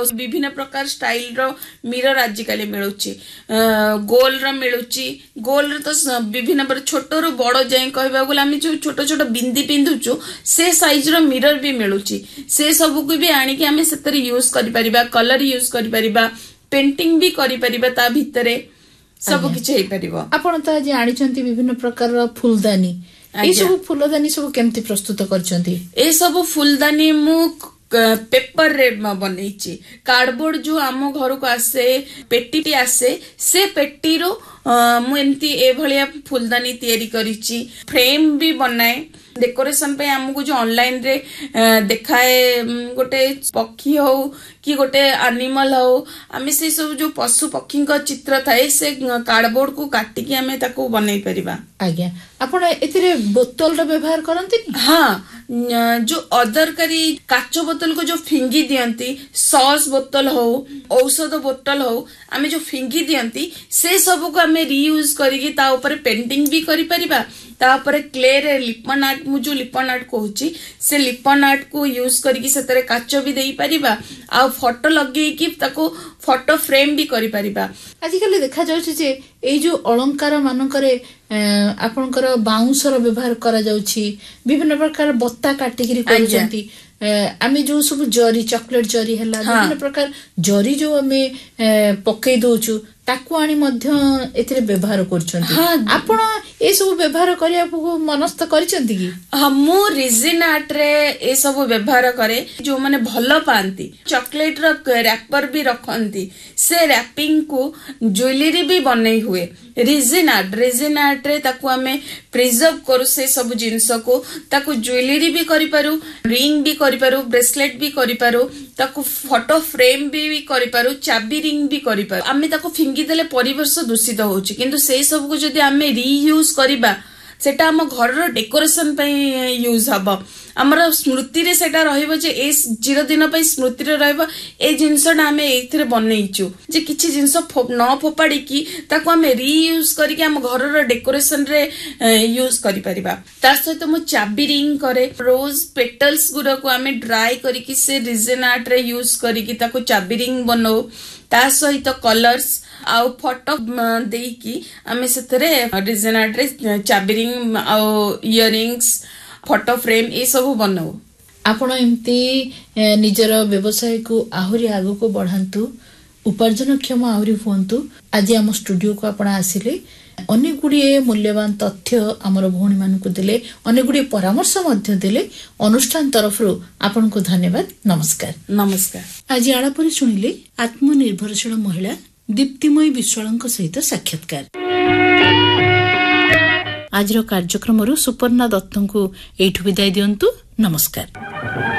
विभिन्न प्रकार स्टाइल रो मिरर आजिकल मिलुची गोल रो मिलुची गोल रो तो विभिन्न छोट रु बड़ जाए कहबा गले आम जो छोट छोट बिंदी पिंधुचु से साइज रो मिरर भी मिलुची से सब को भी आनी कि आम से यूज करि परिबा कलर यूज करि परिबा पेंटिंग भी करि परिबा ता भितरे सब किछ हे परिबा। आपण त जे आनिचंती विभिन्न प्रकार रो फूलदानी ए सब फूलदानी सब केमती प्रस्तुत करचंती ए सब फूलदानी मु पेपर रे बनैची कार्डबोर्ड जो आम घर को आसे पेटी आसे से पेटी रो मु एमती ए भलिया फूलदानी तैयारी करिची फ्रेम भी बनाए डेकोरेशन पे हमको जो ऑनलाइन रे देखाए गोटे पक्षी हो कि गोटे एनिमल हो आमे से सब जो पशु पक्षी का चित्र थाए से कार्डबोर्ड को काटिकी आमे ताको बनाई परिबा। आज्ञा आपण एथिरे बोतल रो व्यवहार करंती हाँ जो अदरकारी काचो बोतल को जो फिंगी दियंती सॉस बोतल हो औषध बोतल हो आमे जो फिंगी दियंती से सब को आमे रीयूज करिकी ता ऊपर पेंटिंग भी करि परिबा ता ऊपर क्ले रे लिपन आर्ट मु जो लिपन आर्ट कहूची से लिपन आर्ट को यूज करिकी सेतरे काचो भी देई परिबा आ फोटो लगेकी ताको फोटो फ्रेम भी करि परिबा। आजिकल देखा जाउछि जे ए जो अलंकार मानकरे आपनकर बाउंसर व्यवहार करा जाउछि विभिन्न प्रकार बत्ता काटिकी करजंती आमे जो सब जरी चॉकलेट जरी हला विभिन्न प्रकार जरी जो आमे पकई दोचु ताकू आनी मध्य एथिरे व्यवहार करछंती आपण ए सब व्यवहार करिया मनस्थ करछंती कि मु रिजिन आर्ट रे ए सब व्यवहार करे जो माने भलो पांती चॉकलेट रो रैपर भी रखंती से रैपिंग को ज्वेलरी भी बनै हुए रिजिन आर्ट रे ताकू आमे प्रिजर्व करू से सब जिंस को ताकू ज्वेलरी भी करि पारू रिंग भी करि पारू ब्रेसलेट भी करि पारू ताकू फोटो फ्रेम भी करि पारू चाबी रिंग भी करि पारू आमे ताकू फिंगी देले परिवेश दूषित होउची किंतु से सब को जदी आमे रीयूज करिबा सेटा हम घर डेकोरेशन पे यूज हबो हमर स्मृति रे सेटा रहइबो जे ए चिर दिन पे स्मृति रे रहइबो ए जिंसटा हमें एथिरे बनैचु जे किछि जिंस न फोपाडी की ताको हमें रीयूज करिके हम घर डेकोरेशन रे यूज करि परिबा। तार सहित मु चाबी रिंग करे रोज पेटल्स गुरा को हमें ड्राई करिके से रिजिन आर्ट रे यूज करिके ताको चाबी रिंग बनाओ ता सहित कलर्स आउ फोटो देकी आमे सेतरे रिजिन आर्ट रे चाबी रिंग आउ इयरिंग्स फोटो फ्रेम ए सब बनाओ। आपण एमती निजर व्यवसाय को आहुरी आगो को बढ़ांतु उपार्जन क्षम आहुरी हुंतु आज आम स्टूडियो को आपण आसिले अनेक गुड़िए मूल्यवान तथ्य आमर भौणी मान को दिले अनेक गुड़िए परामर्श मध्य दिले अनुष्ठान तरफ आपण को धन्यवाद नमस्कार। नमस्कार। आज आलापरी सुनिले आत्मनिर्भरशील महिला दीप्तिमयी विश्वालଙ୍କ सहित साक्षात्कार। आज कार्यक्रम सुपर्णा दत्त को एठु विदाय दियंतु नमस्कार।